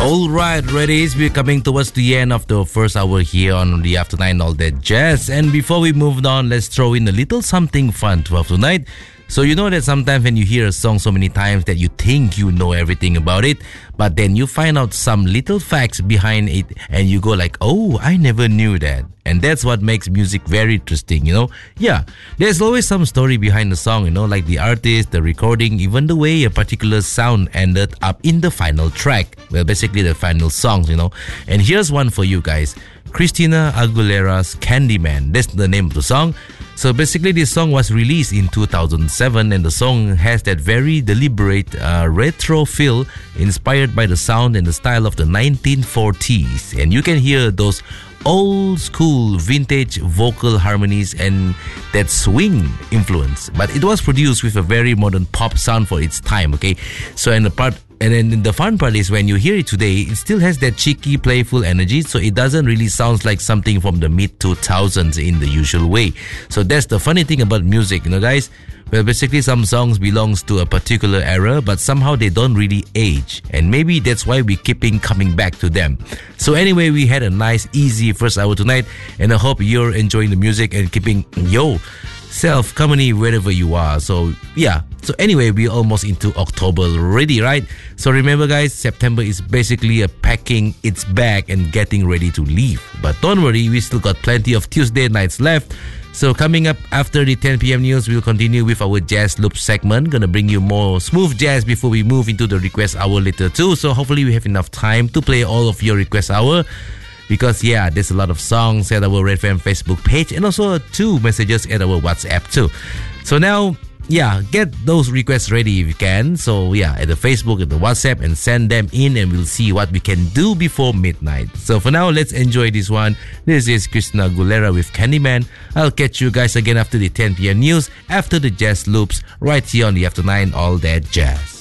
All right, ready? We're coming towards the end of the first hour here on the After 9 All That Jazz. And before we move on, let's throw in a little something fun to have tonight. So you know that sometimes when you hear a song so many times that you think you know everything about it, but then you find out some little facts behind it and you go like, oh, I never knew that. And that's what makes music very interesting, you know? Yeah, there's always some story behind the song, you know, like the artist, the recording, even the way a particular sound ended up in the final track. Well, basically the final songs, you know. And here's one for you guys. Christina Aguilera's Candyman. That's the name of the song. So basically this song was released in 2007 and the song has that very deliberate retro feel inspired by the sound and the style of the 1940s. And you can hear those old school vintage vocal harmonies and that swing influence. But it was produced with a very modern pop sound for its time, okay? So then the fun part is when you hear it today, it still has that cheeky, playful energy, so it doesn't really sound like something from the mid-2000s in the usual way. So that's the funny thing about music, you know, guys. Well, basically some songs belongs to a particular era, but somehow they don't really age. And maybe that's why we keeping coming back to them. So anyway, we had a nice, easy first hour tonight, and I hope you're enjoying the music and keeping yourself company wherever you are. So yeah. So anyway, we're almost into October already, right? So remember guys, September is basically a packing its bag and getting ready to leave. But don't worry, we still got plenty of Tuesday nights left. So coming up after the 10 p.m. news, we'll continue with our Jazz Loop segment. Gonna bring you more smooth jazz before we move into the request hour later too. So hopefully we have enough time to play all of your request hour. Because yeah, there's a lot of songs at our Red FM Facebook page and also 2 messages at our WhatsApp too. So now, yeah, get those requests ready if you can. So yeah, at the Facebook, at the WhatsApp, and send them in and we'll see what we can do before midnight. So for now, let's enjoy this one. This is Christina Aguilera with Candyman. I'll catch you guys again after the 10 p.m. news, after the Jazz Loops, right here on the After 9 All That Jazz.